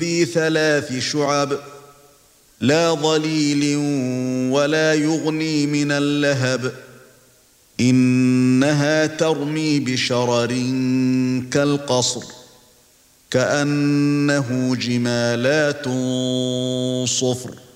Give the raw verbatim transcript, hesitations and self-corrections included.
ذي ثلاث شعب لا ظليل ولا يغني من اللهب إنها ترمي بشرر كالقصر كأنه جمالات صفر